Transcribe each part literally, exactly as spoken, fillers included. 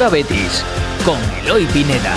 Hora Betis, con Eloy Pineda.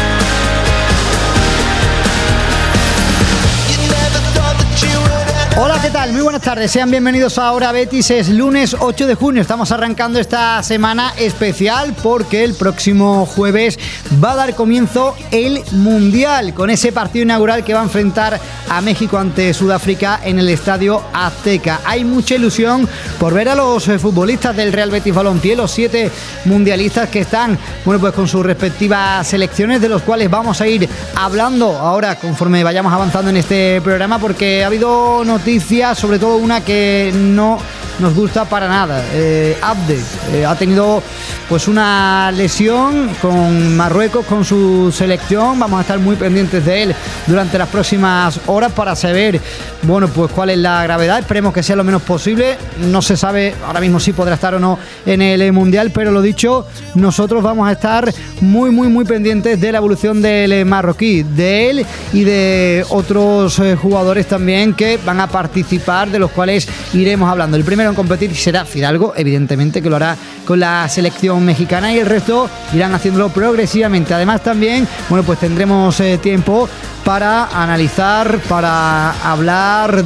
Hola, ¿qué tal? Muy buenas tardes, sean bienvenidos a Hora Betis. Es lunes ocho de junio, estamos arrancando esta semana especial porque el próximo jueves va a dar comienzo el Mundial, con ese partido inaugural que va a enfrentar a México ante Sudáfrica en el Estadio Azteca. Hay mucha ilusión por ver a los futbolistas del Real Betis Balompié, los siete mundialistas que están, bueno, pues con sus respectivas selecciones, de los cuales vamos a ir hablando ahora conforme vayamos avanzando en este programa, porque ha habido noticias, sobre todo una que no nos gusta para nada. eh, Abde eh, ha tenido pues una lesión con Marruecos, con su selección. Vamos a estar muy pendientes de él durante las próximas horas para saber, bueno, pues cuál es la gravedad. Esperemos que sea lo menos posible. No se sabe ahora mismo si podrá estar o no en el Mundial, pero lo dicho, nosotros vamos a estar muy, muy, muy pendientes de la evolución del marroquí, de él y de otros eh, jugadores también que van a participar, de los cuales iremos hablando. El primero en competir será Fidalgo, evidentemente, que lo hará con la selección mexicana, y el resto irán haciéndolo progresivamente. Además también, bueno, pues tendremos eh, tiempo para analizar, para hablar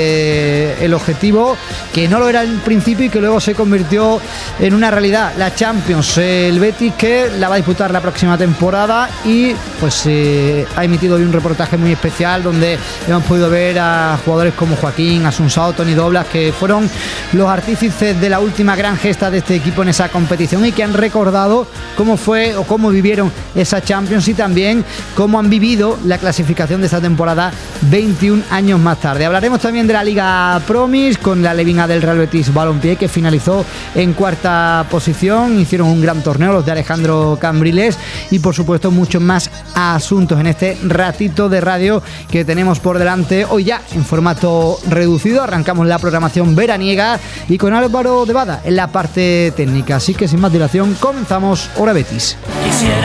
de el objetivo, que no lo era en principio y que luego se convirtió en una realidad, la Champions. El Betis, que la va a disputar la próxima temporada, y pues eh, ha emitido hoy un reportaje muy especial donde hemos podido ver a jugadores como Joaquín Asunsao, Toni Doblas, que fueron los artífices de la última gran gesta de este equipo en esa competición y que han recordado cómo fue o cómo vivieron esa Champions, y también cómo han vivido la clasificación de esta temporada veintiún años más tarde. Hablaremos también de la Liga Promis con la Levina del Real Betis Balompié, que finalizó en cuarta posición. Hicieron un gran torneo los de Alejandro Cambriles, y por supuesto muchos más asuntos en este ratito de radio que tenemos por delante hoy, ya en formato reducido. Arrancamos la programación veraniega y con Álvaro de Bada en la parte técnica, así que sin más dilación comenzamos Hora Betis. Quisiera